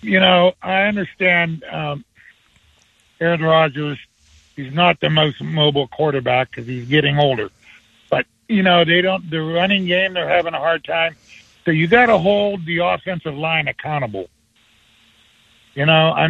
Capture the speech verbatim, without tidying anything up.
you know, I understand um, Aaron Rodgers. He's not the most mobile quarterback because he's getting older. But, you know, they don't, the running game, they're having a hard time. So you got to hold the offensive line accountable. You know, I